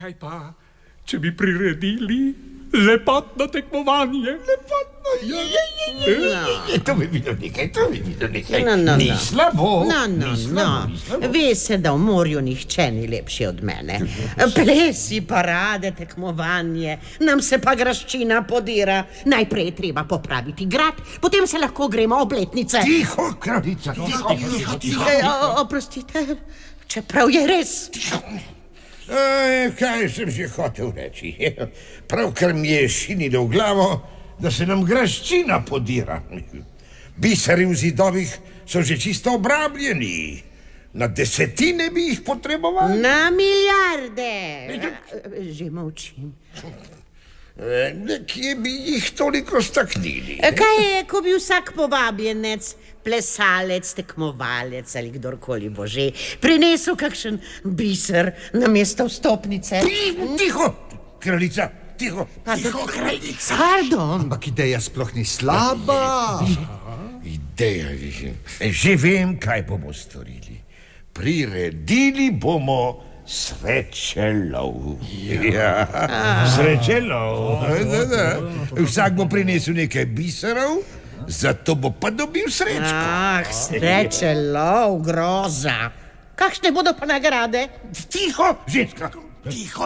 Kaj pa, če bi priredili lepotno tekmovanje? Lepotno? To bi bilo nekaj. Ni slabo. Ve se, da v morju nihče ni lepši od mene. Plesi, parade, tekmovanje, nam se pa graščina podira. Najprej je treba popraviti grad, potem se lahko gremo obletnice. Tiho, kraljica, tiho. Oprostite, čeprav je res. Kaj sem že hotel reči? Pravkar mi je šinilo v glavo, da se nam graščina podira. Biseri v zidovih so že čisto obrabljeni. Na desetine bi jih potrebovali. Na milijarde. Že molčim. Kje bi jih toliko staknili? Kaj je, ko bi vsak povabljenec, plesalec, tekmovalec ali kdorkoli bo že prinesel kakšen biser namesto vstopnice? Tiho, kraljica, tiho. Tiho, kraljica. Pardon. Ampak ideja sploh ni slaba. Ideja, že vem, kaj bomo storili. Priredili bomo srečelov. Srečelov. Vsak bo prinesel nekaj biserov, zato bo pa dobil srečko. Srečelov, groza. Kakšne bodo pa nagrade? Tiho, ženska. Tiho,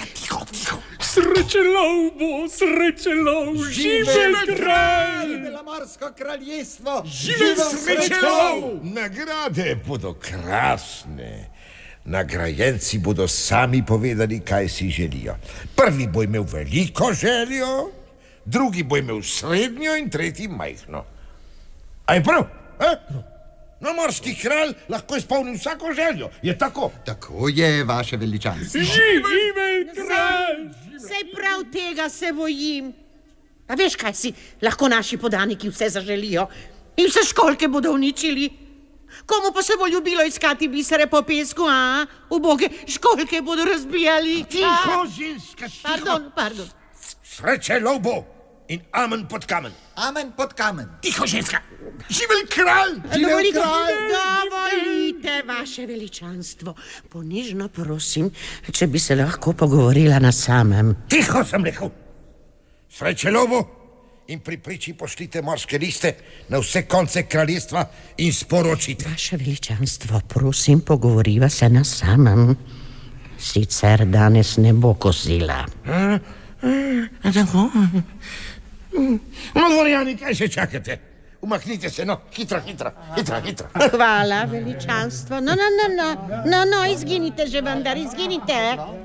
Srečelov bo, srečelov, živel kralj! Živela morsko kraljestvo! Živel srečelov! Nagrade bodo krasne. Nagrajenci bodo sami povedali, kaj si želijo. Prvi bo imel veliko željo, drugi bo imel srednjo in tretji majhno. A je prav? No, morski kralj lahko izpolni vsako željo. Je tako? Tako je, vaše veličanstvo. Živel kralj! Saj prav tega se bojim. A veš, kaj si lahko naši podaniki vse zaželijo? In vse školjke bodo uničili. Komu pa se bo ljubilo iskati bisere po pesku, a? Uboge školjke bodo razbijali. Tiho, ženska, tiho. Pardon. Srečelov bo in amen pod kamen. Amen pod kamen. Tiho, ženska. Živel kralj! Dovolite, vaše veličanstvo. Ponižno prosim, če bi se lahko pogovorila na samem. Tiho, sem rekel. Srečelov bo. In pri priči pošljite morske liste na vse konce kraljestva in sporočite. Vaše veličanstvo, prosim, pogovoriva se na samem. Sicer danes ne bo kosila. Tako? No, dvorjani, kaj še čakate? Umaknite se, no, hitro. Hvala, veličanstvo. No, izginite že, vendar, izginite.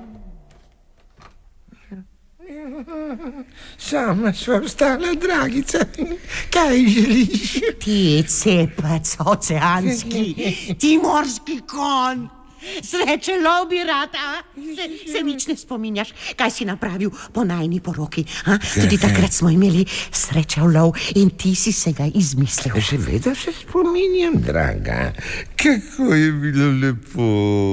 Sama sva ostala, dragica. Kaj želiš? Ti cepac oceanski, ti morski konj. Srečelov bi rad, a? Se nič ne spominjaš, kaj si napravil po najni poroki, a? Tudi takrat smo imeli srečelov in ti si se ga izmislil. Seveda se spominjam, draga. Kako je bilo lepo.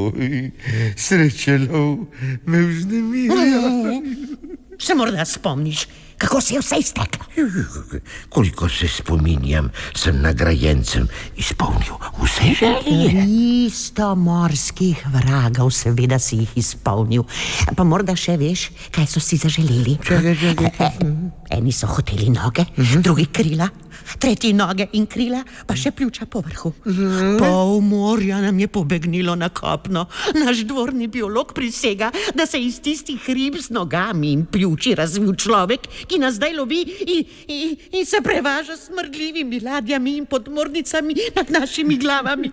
Srečelov me vznemirja. Se morda spomniš, kako se je vse izteklo? Koliko se spominjam, sem nagrajencem izpolnil vse želje. 300 morskih vragov, seveda si jih izpolnil. Pa morda še veš, kaj so si zaželeli? Eni so hoteli noge, drugi krila, tretji noge in krila, pa še pljuča po vrhu. Pol morja nam je pobegnilo na kopno. Naš dvorni biolog prisega, da se iz tistih rib z nogami in pljuči razvil človek, ki nas zdaj lovi in se prevaža s smrdljivimi ladjami in podmornicami nad našimi glavami.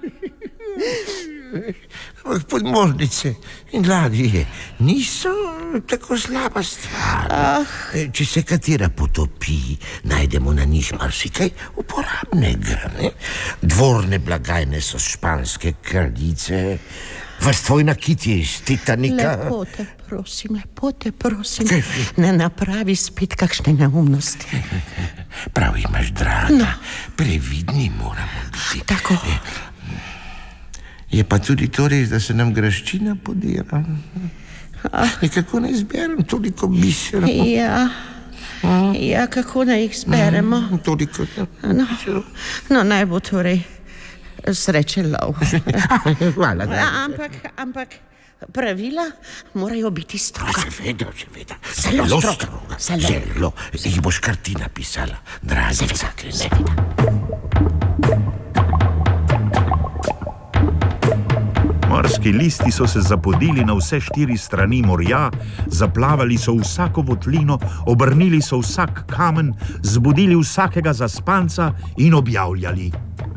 Podmornice in ladje niso tako slaba stvar. Če se katera potopi, najdemo na njih marsikaj uporabnega. Dvorne blagajne so španske kraljice, vas tvoj nakit je iz Titanika. Lepo te prosim, ne napravi spet kakšne neumnosti. Prav imaš, draga, previdni moramo biti. Tako. Je pa tudi to res, da se nam graščina podira. Kako naj zberem toliko biserov? Ja, kako naj jih zberemo? Toliko. No, naj bo torej srečelov. Hvala. Ampak Pravila morajo biti stroga. Seveda. Zelo stroga. Zelo. Jih boš kar ti napisala, Dragica, kaj ne? Morski listi so se zapodili na vse 4 strani morja, zaplavali so vsako votlino, obrnili so vsak kamen, zbudili vsakega zaspanca in objavljali.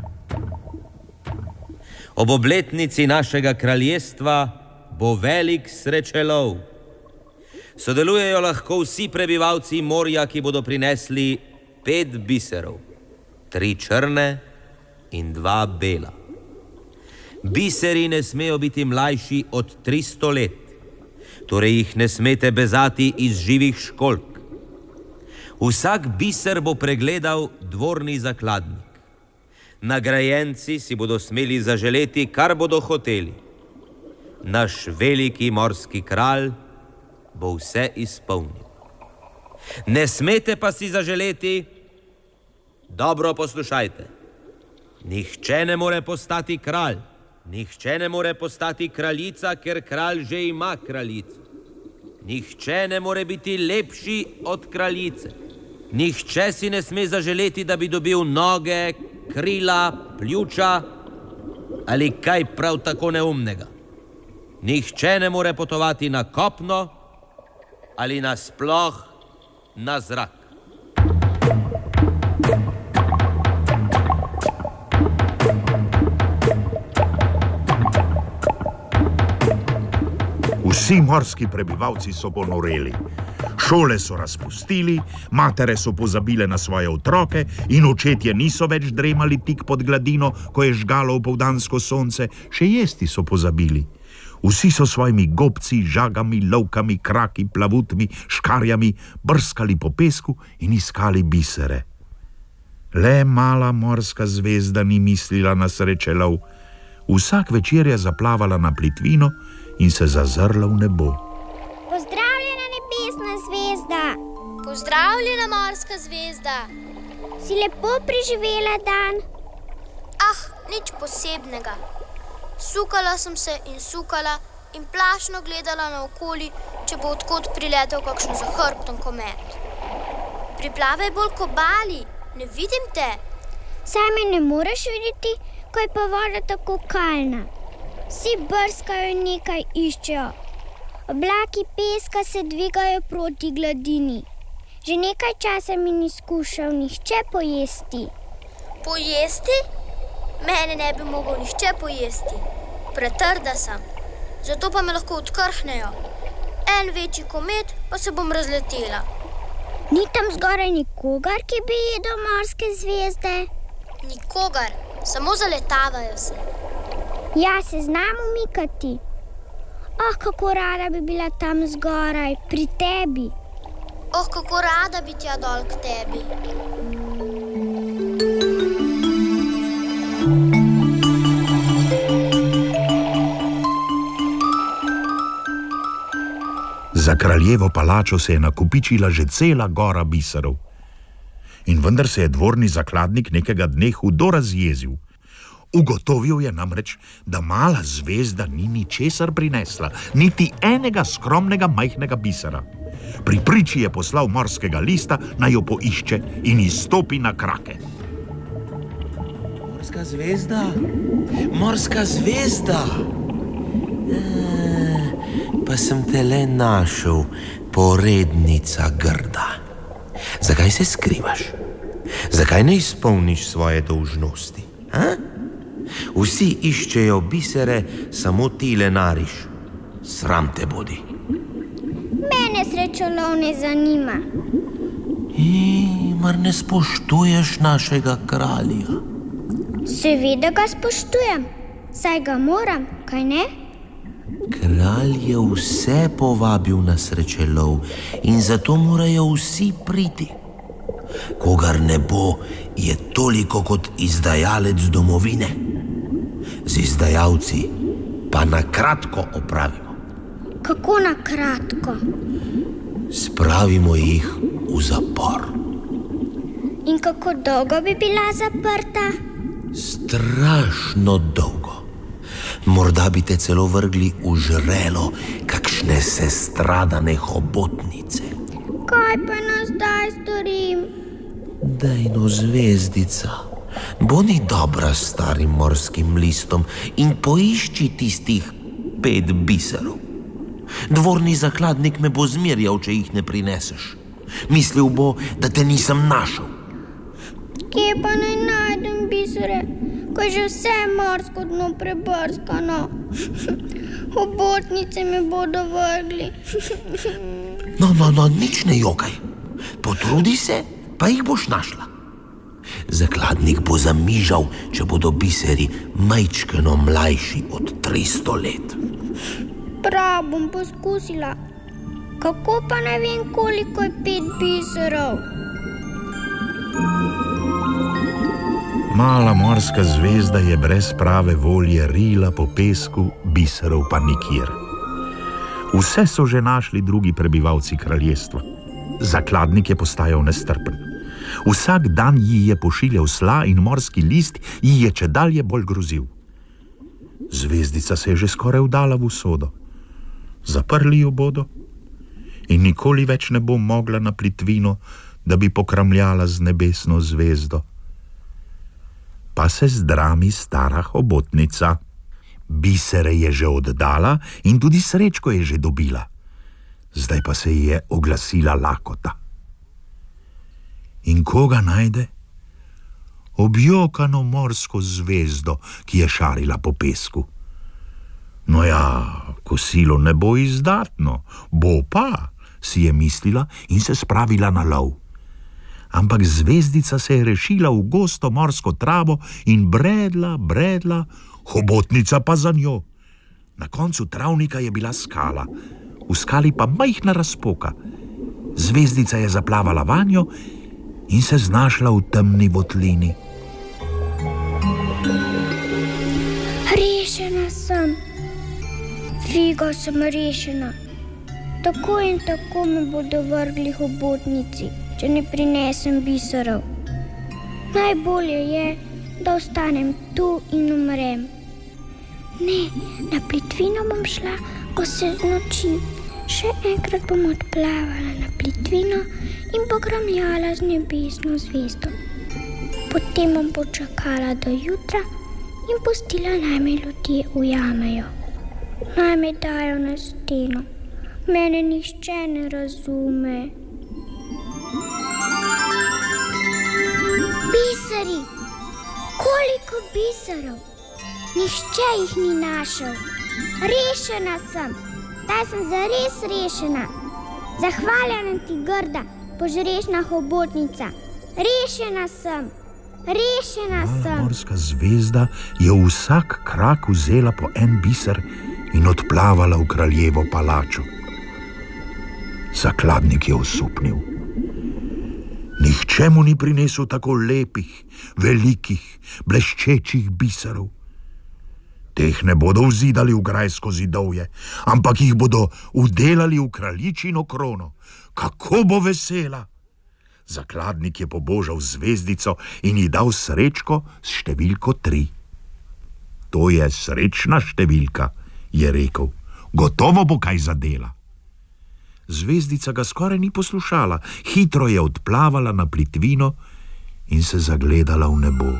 Ob obletnici našega kraljestva bo velik srečelov. Sodelujejo lahko vsi prebivalci morja, ki bodo prinesli 5 biserov, 3 črne in 2 bela. Biseri ne smejo biti mlajši od 300 let, torej jih ne smete bezati iz živih školjk. Vsak biser bo pregledal dvorni zakladnik. Nagrajenci si bodo smeli zaželeti, kar bodo hoteli. Naš veliki morski kralj bo vse izpolnil. Ne smete pa si zaželeti, dobro poslušajte, nihče ne more postati kralj. Nihče ne more postati kraljica, ker kralj že ima kraljico. Nihče ne more biti lepši od kraljice. Nihče si ne sme zaželeti, da bi dobil noge, krila, pljuča ali kaj prav tako neumnega. Nihče ne more potovati na kopno ali nasploh na zrak. Vsi morski prebivalci so ponoreli. Šole so razpustili, matere so pozabile na svoje otroke in očetje niso več dremali tik pod gladino, ko je žgalo opoldansko sonce, še jesti so pozabili. Vsi so svojimi gobci, žagami, lovkami, kraki, plavutmi, škarjami brskali po pesku in iskali bisere. Le mala morska zvezda ni mislila na srečelov. Vsak večer je zaplavala na plitvino in se zazrla v nebo. Pozdravljena nebesna zvezda! Pozdravljena morska zvezda! Si lepo preživela dan? Ah, nič posebnega. Sukala sem se in plašno gledala naokoli, če bo odkot priletel kakšen zahrbten komet. Priplavaj bolj k obali, ne vidim te. Saj me ne moreš videti, ko je pa voda tako kalna. Vsi brskajo in nekaj iščejo. Oblaki peska se dvigajo proti gladini. Že nekaj časa mi ni skušal nihče pojesti. Pojesti? Mene ne bi mogel nihče pojesti. Pretrda sem, zato pa me lahko odkrhnejo. En večji komet, pa se bom razletela. Ni tam zgoraj nikogar, ki bi jedel morske zvezde? Nikogar, samo zaletavajo se. Ja, se znam umikati. Oh, kako rada bi bila tam zgoraj, pri tebi. Oh, kako rada bi tja dol k tebi. Za kraljevo palačo se je nakupičila že cela gora biserov. In vendar se je dvorni zakladnik nekega dne hudo razjezil. Ugotovil je namreč, da mala zvezda ni ničesar prinesla, niti enega skromnega majhnega bisera. Pri priči je poslal morskega lista, naj jo poišče in izstopi na krake. Morska zvezda? Morska zvezda! Pa sem te le našel, porednica grda. Zakaj se skrivaš? Zakaj ne izpolniš svoje dolžnosti? Vsi iščejo bisere, samo ti le nariš. Sram te bodi. Mene srečolov ne zanima. Mar ne spoštuješ našega kralja? Seveda ga spoštujem, saj ga moram, kaj ne? Kralj je vse povabil na srečelov in zato morajo vsi priti. Kogar ne bo, je toliko kot izdajalec domovine. Z izdajalci pa na kratko opravimo. Kako na kratko? Spravimo jih v zapor. In kako dolgo bi bila zaprta? Strašno dolgo. Morda bi te celo vrgli v žrelo kakšne sestradane hobotnice. Kaj pa nas zdaj storim? Daj no, Zvezdica, bodi dobra s starim morskim listom in poišči tistih 5 biserov. Dvorni zakladnik me bo zmerjal, če jih ne prineseš. Mislil bo, da te nisem našel. Kje pa naj najdem bisere, ko je že vse morsko dno prebrskano? Hobotnice me bodo vrgli. No, nič ne jokaj. Potrudi se, pa jih boš našla. Zakladnik bo zamižal, če bodo biseri majčkeno mlajši od 300 let. Prav bom poskusila. Kako pa ne vem, koliko je 5 biserov? Mala morska zvezda je brez prave volje rila po pesku, biserov pa nikjer. Vse so že našli drugi prebivalci kraljestva. Zakladnik je postajal nestrpen. Vsak dan ji je pošiljal sla in morski list ji je čedalje bolj grozil. Zvezdica se je že skoraj vdala v usodo. Zaprli jo bodo in nikoli več ne bo mogla na plitvino, da bi pokramljala z nebesno zvezdo. Pa se zdrami stara hobotnica. Bisere je že oddala in tudi srečko je že dobila. Zdaj pa se ji je oglasila lakota. In koga najde? Objokano morsko zvezdo, ki je šarila po pesku. No ja, kosilo ne bo izdatno, bo pa, si je mislila in se spravila na lov. Ampak zvezdica se je rešila v gosto morsko travo in bredla, hobotnica pa za njo. Na koncu travnika je bila skala, v skali pa majhna razpoka. Zvezdica je zaplavala vanjo in se znašla v temni votlini. Rešena sem. Figo, sem rešena. Tako in tako me bodo vrgli hobotnici, če ne prinesem biserov. Najbolje je, da ostanem tu in umrem. Ne, na plitvino bom šla, ko se znoči. Še enkrat bom odplavala na plitvino in pokramljala z nebesno zvezdo. Potem bom počakala do jutra in pustila, naj me ljudje ujamejo. Naj me dajo na steno. Mene nihče ne razume. Biseri! Koliko biserov? Nihče jih ni našel. Rešena sem. Zdaj sem zares rešena. Zahvaljena ti, grda, požrešna hobotnica. Rešena sem. Rešena sem. Morska zvezda je vsak krak vzela po en biser in odplavala v kraljevo palačo. Zakladnik je osupnil. Nihče mu ni prinesel tako lepih, velikih, bleščečih biserov. Teh ne bodo vzidali v grajsko zidovje, ampak jih bodo vdelali v kraljičino krono. Kako bo vesela! Zakladnik je pobožal zvezdico in ji dal srečko s številko 3. To je srečna številka, je rekel. Gotovo bo kaj zadela. Zvezdica ga skoraj ni poslušala, hitro je odplavala na plitvino in se zagledala v nebo.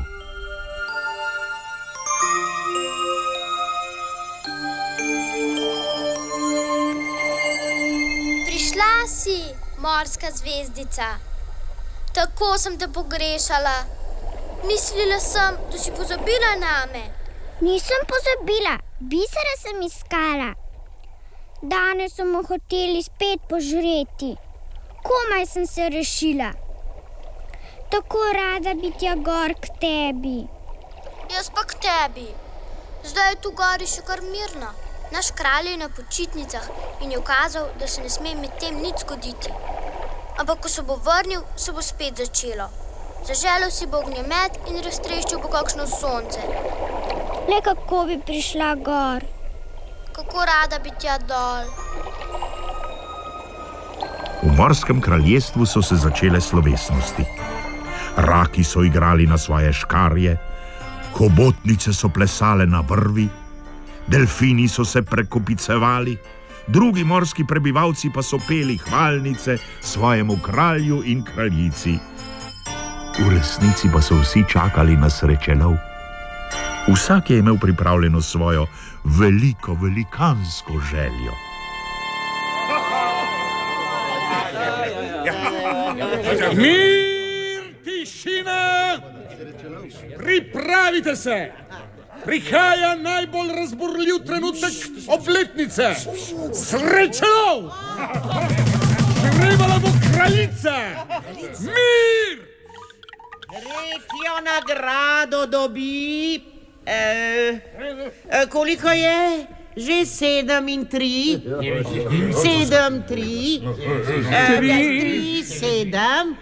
Prišla si, morska zvezdica. Tako sem te pogrešala. Mislila sem, da si pozabila name. Nisem pozabila, bisere sem iskala. Danes so me hoteli spet požreti. Komaj sem se rešila. Tako rada bi tja gor k tebi. Jaz pa k tebi. Zdaj je tu gori še kar mirno. Naš kralj je na počitnicah in je ukazal, da se ne sme med tem nič zgoditi. Ampak ko se bo vrnil, se bo spet začelo. Zaželel si bo ognjemet in raztreščil bo kakšno sonce. Le kako bi prišla gor? Kako rada bi tja dol. V morskem kraljestvu so se začele slovesnosti. Raki so igrali na svoje škarje, hobotnice so plesale na vrvi, delfini so se prekopicevali, drugi morski prebivalci pa so peli hvalnice svojemu kralju in kraljici. V resnici pa so vsi čakali na srečelov. Vsak je imel pripravljeno svojo velikansko željo. Mir, tišina! Pripravite se! Prihaja najbolj razburljiv trenutek obletnice! Srečelov! Žrevala bo kraljica! Mir! Tretjo nagrado dobi... koliko je? Že 7 in 3? 7, 3? 3, 7?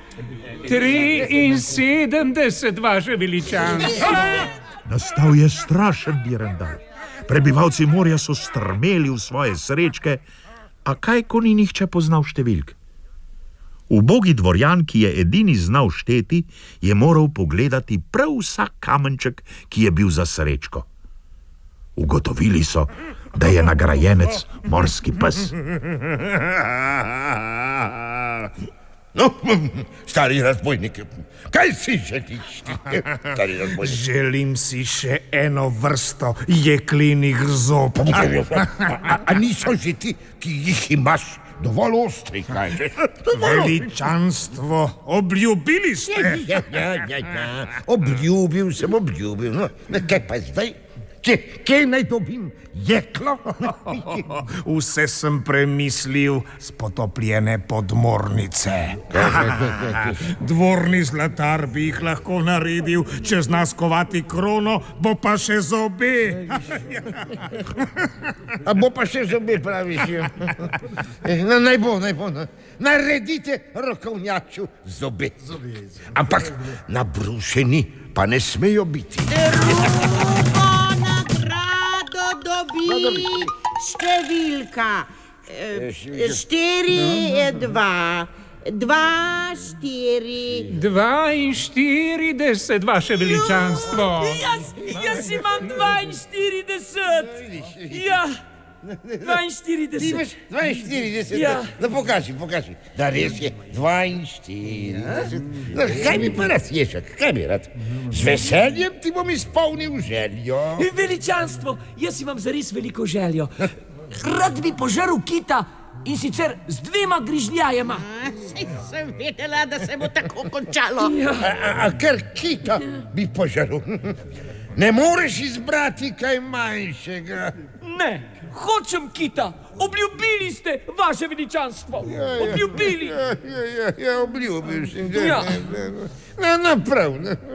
73, vaše veličanstvo. Nastal je strašen direndal. Prebivalci morja so strmeli v svoje srečke, a kaj, ko ni nihče poznal številk? Ubogi dvorjan, ki je edini znal šteti, je moral pogledati prav vsak kamenček, ki je bil za srečko. Ugotovili so, da je nagrajenec morski pes. No, stari razbojnik, kaj si želiš? Stari razbojnik. Želim si še eno vrsto jeklenih zob. A niso že ti, ki jih imaš, dovolj ostri, kažeš? Veličanstvo, obljubili ste. Ja. Obljubil sem. No, kaj pa zdaj? Kje naj dobim jeklo? Vse sem premislil s potopljene podmornice. Dvorni zlatar bi jih lahko naredil, če zna skovati krono, bo pa še zobe. A bo pa še zobe, praviš? Naj bo. Naredite rokovnjaču zobe. Ampak nabrušeni pa ne smejo biti. Dobi številka 4, 2, 4. 42, vaše veličanstvo. Jaz imam 42. Ja, 42. 42? Ja. No, pokaži. Da res je 42. No, kaj mi pa rad, Ješek, kaj mi rad? Z veseljem ti bom izpolnil željo. Veličanstvo, jaz imam zares veliko željo. Rad bi požrl kita in sicer z 2 grižljajema. Saj sem vedela, da se bo tako končalo. A ker kita bi požrl. Ne moreš izbrati kaj manjšega. Ne, hočem kita. Obljubili ste, vaše veličanstvo. Obljubili. Ja, obljubil sem. Naprav.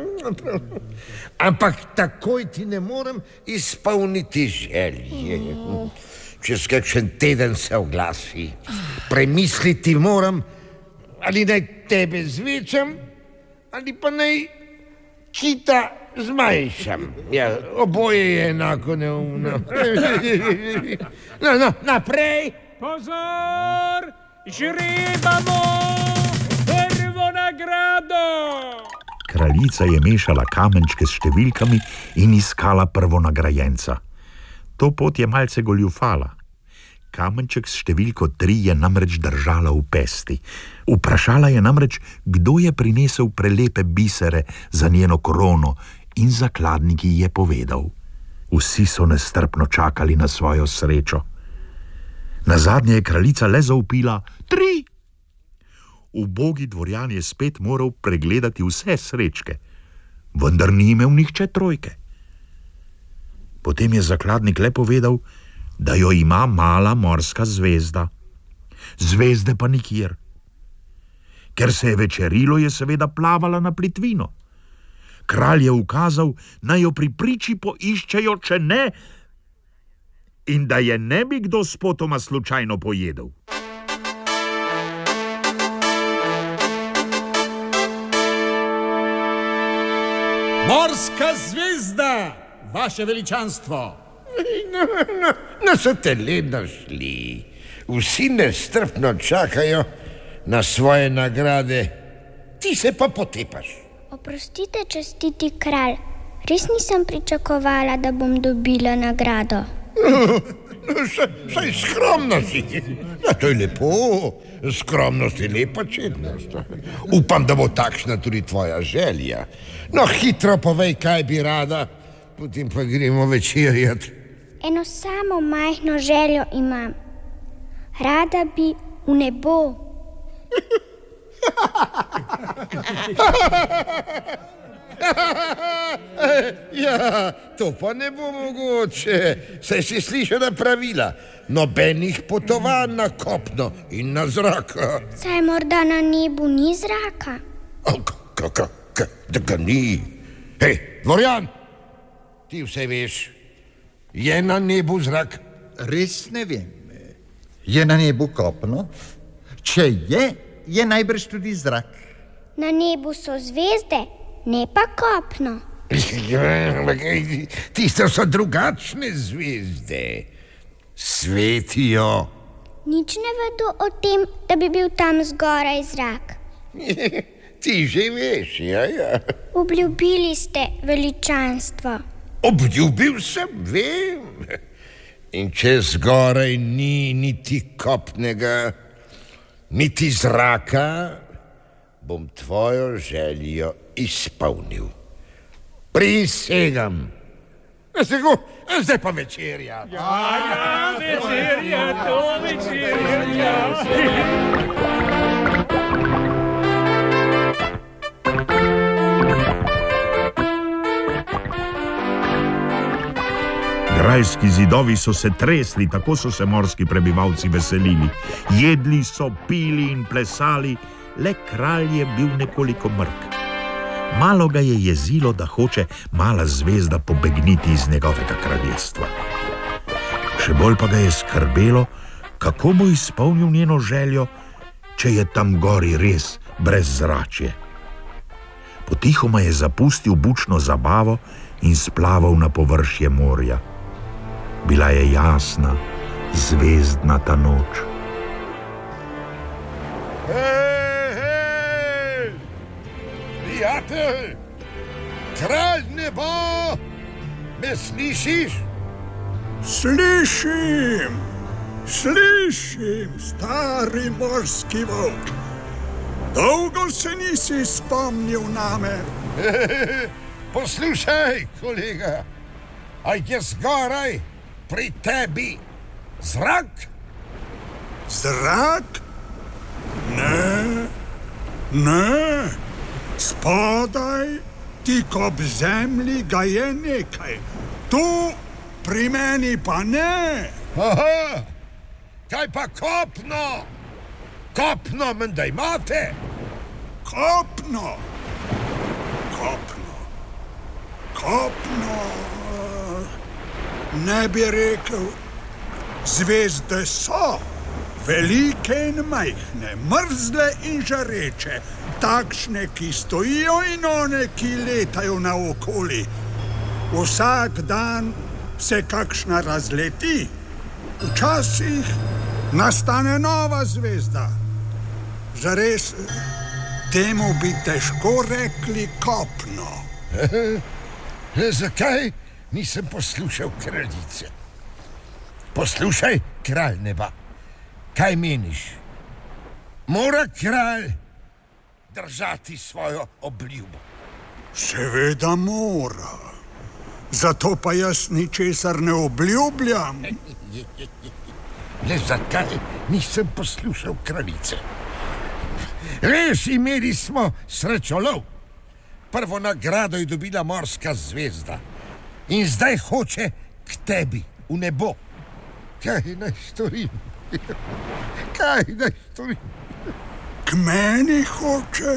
Ampak takoj ti ne morem izpolniti želje. Čez kakšen teden se oglasi. Premisliti moram, ali naj tebe zvečam, ali pa naj kita zmanjšam. Ja, oboje je enako neumno. No, naprej. Pozor, žrebamo prvo nagrado. Kraljica je mešala kamenčke s številkami in iskala prvo nagrajenca. To pot je malce goljufala. Kamenček s številko 3 je namreč držala v pesti. Vprašala je namreč, kdo je prinesel prelepe bisere za njeno krono, in zakladnik ji je povedal. Vsi so nestrpno čakali na svojo srečo. Nazadnje je kraljica le zavpila 3. Ubogi dvorjan je spet moral pregledati vse srečke, vendar ni imel nihče 3. Potem je zakladnik le povedal, da jo ima mala morska zvezda. Zvezde pa nikjer. Ker se je večerilo, je seveda plavala na plitvino. Kralj je ukazal, naj jo pri priči poiščejo, če ne, in da je ne bi kdo spotoma slučajno pojedel. Morska zvezda, vaše veličanstvo. No, so te le našli. Vsi nestrpno čakajo na svoje nagrade. Ti se pa potepaš. Oprostite, častiti kralj. Res nisem pričakovala, da bom dobila nagrado. Saj skromno si. Ja, to je lepo. Skromnost je lepa čednost. Upam, da bo takšna tudi tvoja želja. No, hitro povej, kaj bi rada, potem pa gremo večerjati. Eno samo majhno željo imam. Rada bi v nebo. Ja, to pa ne bo mogoče. Saj si slišala pravila. Nobenih potovanj na kopno in na zrak. Saj morda na nebu ni zraka. Da ga ni. Hej, dvorjan, ti vse veš. Je na nebu zrak? Res ne vem. Je na nebu kopno? Če je najbrž tudi zrak. Na nebu so zvezde, ne pa kopno. Tiste so drugačne zvezde. Svetijo. Nič ne vedo o tem, da bi bil tam zgoraj zrak. Ti že veš, ja. Obljubili ste veličanstvo. Obljubil sem, vem. In če zgoraj ni niti kopnega, niti zraka, bom tvojo željo izpolnil. Prisegam. Zdaj pa večerja. Ja, večerja. Grajski zidovi so se tresli, tako so se morski prebivalci veselili. Jedli so, pili in plesali, le kralj je bil nekoliko mrk. Malo ga je jezilo, da hoče mala zvezda pobegniti iz njegovega kraljestva. Še bolj pa ga je skrbelo, kako bo izpolnil njeno željo, če je tam gori res brez zračje. Potihoma je zapustil bučno zabavo in splaval na površje morja. Bila je jasna, zvezdnata noč. Prijatelj, kralj nebo, me slišiš? Slišim, stari morski volk. Dolgo se nisi spomnil name. Poslušaj, kolega, a je zgoraj pri tebi zrak? Zrak? Ne. Spodaj, tik ob zemlji ga je nekaj. Tu, pri meni pa ne. Aha, kaj pa kopno? Kopno menda imate? Kopno. Ne bi rekel. Zvezde so. Velike in majhne, mrzle in žareče, takšne, ki stojijo in one, ki letajo naokoli. Vsak dan se kakšna razleti, včasih nastane nova zvezda. Zares, temu bi težko rekli kopno. Zakaj nisem poslušal kraljice? Poslušaj, kralj neba. Kaj meniš? Mora kralj držati svojo obljubo? Seveda mora. Zato pa jaz ničesar ne obljubljam. Le zakaj nisem poslušal kraljice? Res, imeli smo srečolov. Prvo nagrado je dobila morska zvezda. In zdaj hoče k tebi, v nebo. Kaj naj storim? K meni hoče?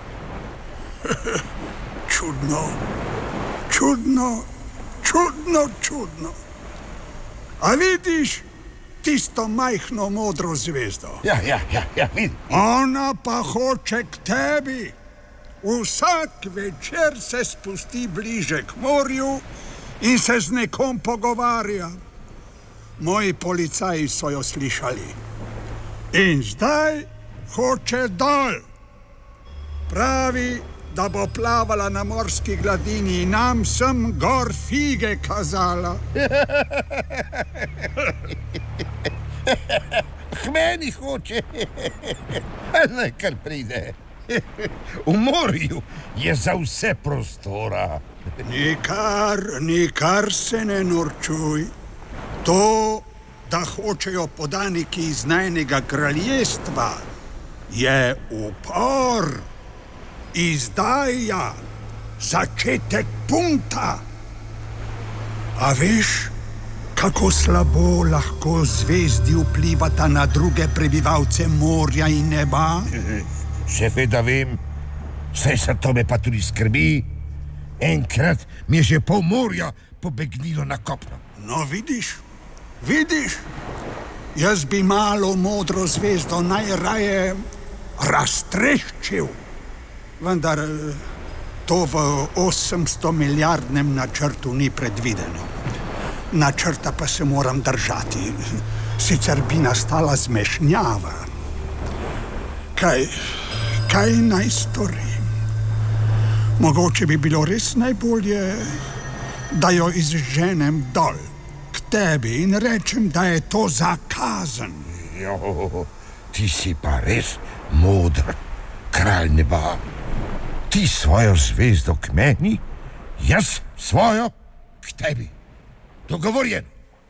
Čudno. A vidiš tisto majhno modro zvezdo? Ja, vidim. Ona pa hoče k tebi. Vsak večer se spusti bliže k morju in se z nekom pogovarja. Moji policaji so jo slišali. In zdaj hoče dol. Pravi, da bo plavala na morski gladini in nam sem gor fige kazala. K meni hoče, naj kar pride. V morju je za vse prostora. Nikar se ne norčuj. To, da hočejo podaniki iz najnega kraljestva, je upor, izdaja, začetek punta. A veš, kako slabo lahko zvezdi vplivata na druge prebivalce morja in neba? Seveda vem, saj za to me pa tudi skrbi. Enkrat mi je že pol morja pobegnilo na kopno. No, vidiš, jaz bi malo modro zvezdo najraje raztreščil, vendar to v 800 milijardnem načrtu ni predvideno. Načrta pa se moram držati, sicer bi nastala zmešnjava. Kaj naj storim? Mogoče bi bilo res najbolje, da jo izženem dol k tebi in rečem, da je to zakazan. Jo, ti si pa res moder, kralj neba. Ti svojo zvezdo k meni, jaz svojo k tebi. Dogovorjeno.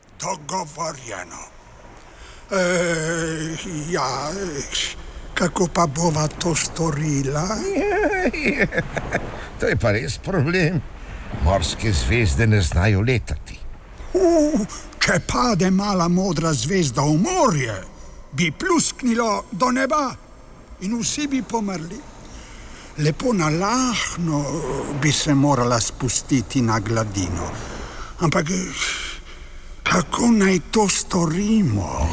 Ja, kako pa bova to storila? To je pa res problem. Morske zvezde ne znajo letati. Če pade mala modra zvezda v morje, bi plusknilo do neba in vsi bi pomrli. Lepo nalahno bi se morala spustiti na gladino. Ampak kako naj to storimo?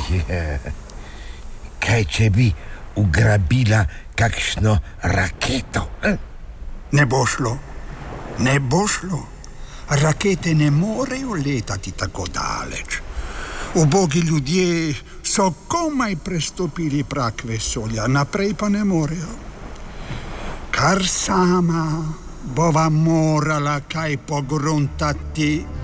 Kaj, če bi ugrabila kakšno raketo? Ne bo šlo. Rakete ne morejo letati tako daleč. Ubogi ljudje so komaj prestopili prag vesolja, naprej pa ne morejo. Kar sama bova morala kaj pogruntati.